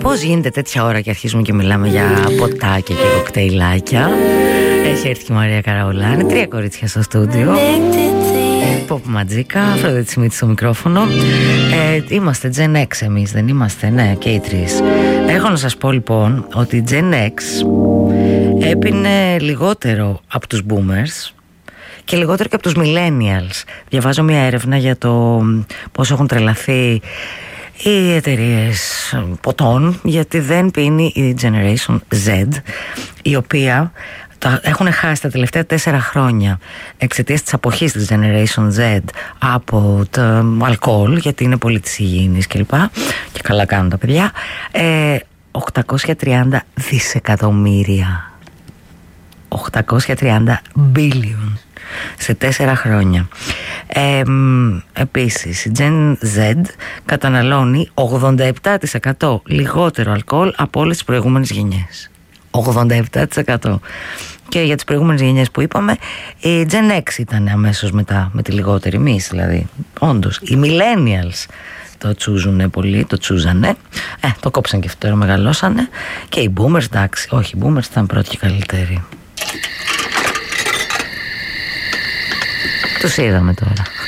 Πώς γίνεται τέτοια ώρα και αρχίζουμε και μιλάμε για ποτάκια και κοκτέιλάκια? Έχει έρθει και η Μαρία Καραολάνη, 3 κορίτσια στο στούντιο. Pop Ματζίκα, Αφροδίτη Σμίτη στο μικρόφωνο. Είμαστε Gen X εμείς, δεν είμαστε? Ναι, και οι τρεις. Έχω να σας πω λοιπόν ότι η Gen X έπινε λιγότερο από τους Boomers και λιγότερο και από τους Millennials. Διαβάζω μια έρευνα για το πώς έχουν τρελαθεί οι εταιρείες ποτών, γιατί δεν πίνει η Generation Z, η οποία έχουν χάσει τα τελευταία 4 χρόνια εξαιτίας της αποχής της Generation Z από το αλκοόλ, γιατί είναι πολύ της υγιεινής κλπ. Και καλά κάνουν τα παιδιά. 830 δισεκατομμύρια. 830 billion σε 4 χρόνια. Επίσης η Gen Z καταναλώνει 87% λιγότερο αλκοόλ από όλες τις προηγούμενες γενιές. 87%. Και για τις προηγούμενες γενιές που είπαμε, η Gen X ήταν αμέσως μετά, με τη λιγότερη, εμείς δηλαδή. Όντως, οι Millennials το τσούζουνε πολύ, το τσούζανε. Το κόψαν και αυτό, τώρα μεγαλώσανε. Και οι Boomers, εντάξει, όχι, οι Boomers ήταν πρώτοι και καλύτεροι. Τους είδαμε τώρα.